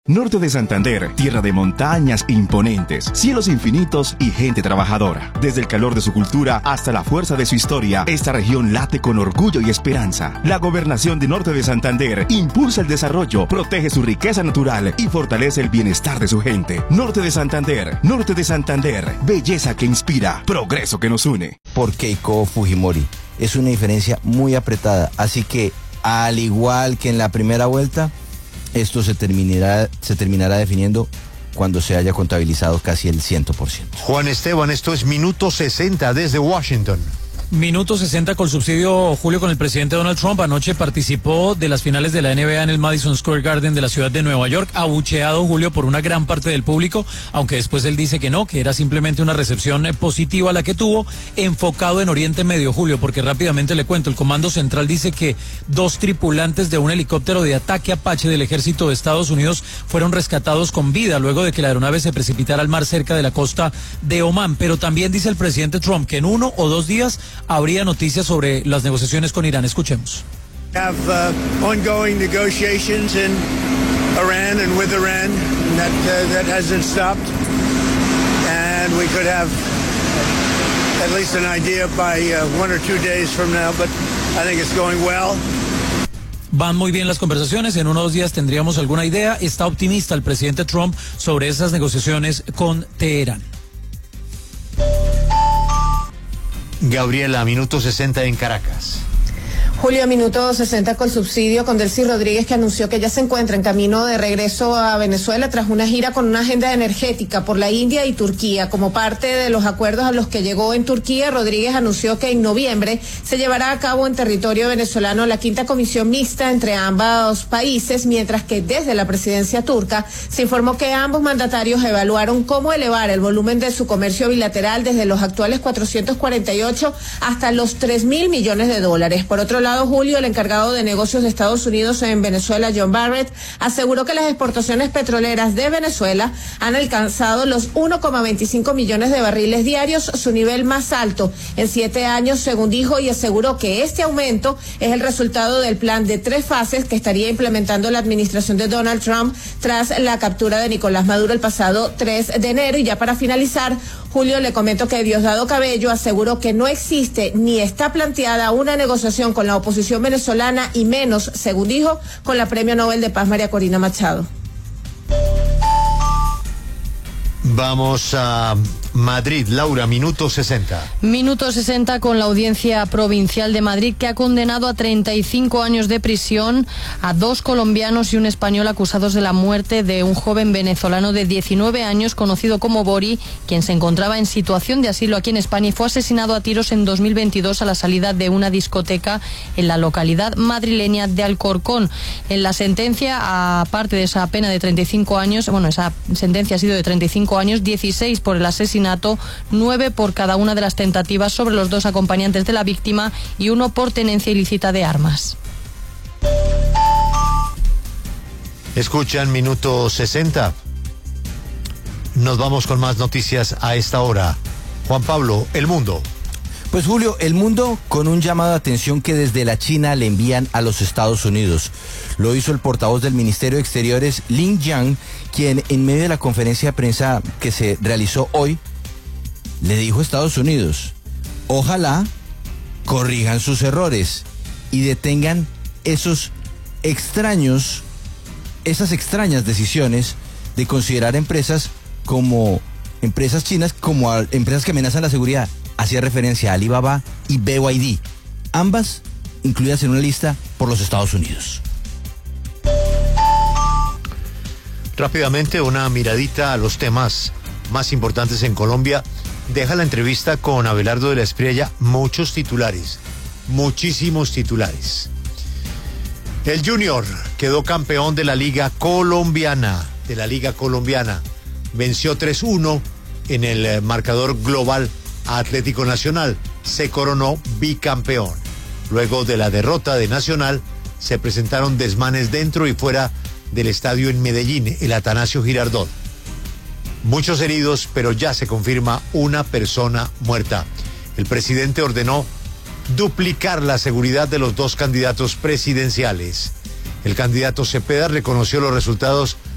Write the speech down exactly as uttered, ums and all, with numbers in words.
Norte de Santander, tierra de montañas imponentes, cielos infinitos y gente trabajadora. Desde el calor de su cultura hasta la fuerza de su historia, esta región late con orgullo y esperanza. La gobernación de Norte de Santander impulsa el desarrollo, protege su riqueza natural y fortalece el bienestar de su gente. Norte de Santander, Norte de Santander, belleza que inspira, progreso que nos une. Por Keiko Fujimori. Es una diferencia muy apretada, así que al igual que en la primera vuelta, esto se terminará, se terminará definiendo cuando se haya contabilizado casi el cien por ciento. Juan Esteban, esto es Minuto sesenta desde Washington. Minuto sesenta con subsidio, Julio, con el presidente Donald Trump. Anoche participó de las finales de la N B A en el Madison Square Garden de la ciudad de Nueva York, abucheado, Julio, por una gran parte del público, aunque después él dice que no, que era simplemente una recepción positiva la que tuvo, enfocado en Oriente Medio, Julio, porque rápidamente le cuento, el Comando Central dice que dos tripulantes de un helicóptero de ataque Apache del ejército de Estados Unidos fueron rescatados con vida luego de que la aeronave se precipitara al mar cerca de la costa de Omán, pero también dice el presidente Trump que en uno o dos días habría noticias sobre las negociaciones con Irán. Escuchemos. Have uh, ongoing negotiations in Iran and with Iran, and that uh, that hasn't stopped. And we could have at least an idea by uh, one or two days from now, but I think it's going well. Van muy bien las conversaciones, en unos días tendríamos alguna idea. Está optimista el presidente Trump sobre esas negociaciones con Teherán. Gabriela, Minuto sesenta en Caracas. Julio, Minuto sesenta con subsidio con Delcy Rodríguez, que anunció que ya se encuentra en camino de regreso a Venezuela tras una gira con una agenda energética por la India y Turquía. Como parte de los acuerdos a los que llegó en Turquía, Rodríguez anunció que en noviembre se llevará a cabo en territorio venezolano la quinta comisión mixta entre ambos países, mientras que desde la presidencia turca se informó que ambos mandatarios evaluaron cómo elevar el volumen de su comercio bilateral desde los actuales cuatrocientos cuarenta y ocho hasta los tres mil millones de dólares. Por otro lado, Julio, el encargado de negocios de Estados Unidos en Venezuela, John Barrett, aseguró que las exportaciones petroleras de Venezuela han alcanzado los uno coma veinticinco millones de barriles diarios, su nivel más alto en siete años, según dijo, y aseguró que este aumento es el resultado del plan de tres fases que estaría implementando la administración de Donald Trump tras la captura de Nicolás Maduro el pasado tres de enero. Y ya para finalizar, Julio, le comento que Diosdado Cabello aseguró que no existe ni está planteada una negociación con la oposición venezolana y menos, según dijo, con la Premio Nobel de Paz María Corina Machado. Vamos a Madrid. Laura, Minuto sesenta. Minuto sesenta con la Audiencia Provincial de Madrid, que ha condenado a treinta y cinco años de prisión a dos colombianos y un español acusados de la muerte de un joven venezolano de diecinueve años conocido como Bori, quien se encontraba en situación de asilo aquí en España y fue asesinado a tiros en dos mil veintidós a la salida de una discoteca en la localidad madrileña de Alcorcón. En la sentencia, aparte de esa pena de treinta y cinco años, bueno, esa sentencia ha sido de treinta y cinco años, dieciséis por el asesinato, nueve por cada una de las tentativas sobre los dos acompañantes de la víctima y uno por tenencia ilícita de armas. Escuchan Minuto sesenta. Nos vamos con más noticias a esta hora. Juan Pablo, El Mundo. Pues Julio, El Mundo con un llamado de atención que desde la China le envían a los Estados Unidos. Lo hizo el portavoz del Ministerio de Exteriores, Lin Jian, quien en medio de la conferencia de prensa que se realizó hoy, le dijo a Estados Unidos, ojalá corrijan sus errores y detengan esos extraños, esas extrañas decisiones de considerar empresas como empresas chinas como a, empresas que amenazan la seguridad. Hacía referencia a Alibaba y B Y D, ambas incluidas en una lista por los Estados Unidos. Rápidamente, una miradita a los temas más importantes en Colombia. Deja la entrevista con Abelardo de la Espriella muchos titulares, muchísimos titulares. El Junior quedó campeón de la Liga Colombiana, de la Liga Colombiana. Venció tres uno en el marcador global a Atlético Nacional. Se coronó bicampeón. Luego de la derrota de Nacional, se presentaron desmanes dentro y fuera del estadio en Medellín, el Atanasio Girardot. Muchos heridos, pero ya se confirma una persona muerta. El presidente ordenó duplicar la seguridad de los dos candidatos presidenciales. El candidato Cepeda reconoció los resultados